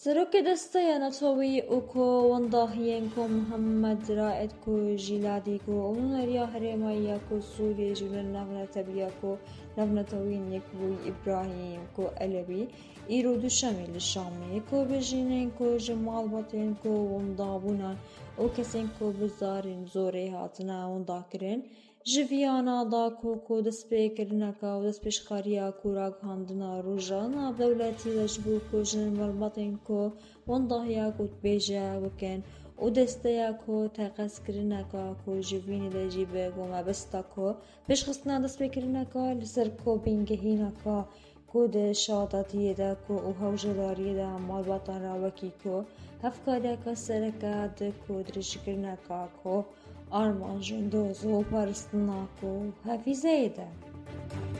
سەرۆکە دەستەیە نەتەوەی ئوکۆ وەنداهیێن کۆ محەممەد رائێد کۆ ژیلادی کۆ ئەونەریا هەرێمایە کۆ سووریێ ژولە نەڤنەتەبیە کۆ نەڤنەتەوین یەکبووی ئیبراهیم کۆ ئەلەوی ئیرۆ دووشەمێ لە شامێ کۆ بژینێن کۆ ژەماڵ بەتێن کۆ وەندابوونان ئەو کەسێن کۆ بزارین زۆرێ هاتنە وەنداکردن ژڤیانادا کۆ دەستپێکردنەکە و دەستپێشخاریە کوراگەهاندنە ڕۆژانە دەوڵەتی لەشبوو کۆ ژنەڤەڵبەتێن کۆ وەنداهەیە گوتبێژە بکەن و دەستەیە کۆ تەقەسکردنەکە کۆ ژڤینی دەجی بێگۆ مەبەستە کۆ پێشخستنا دەستپێکردنەکە لەسەر کۆ بینگەهینەکە کۆ دەشادەتیەدا کۆ و هەوژەداریەدا ماڵباتانرا وەکی کۆ هەفکاریەکە سەرەکە کۆ درێژکردنەکە کۆ ئارمانژن دۆز و پارستنا کۆ هەفیزەیەدا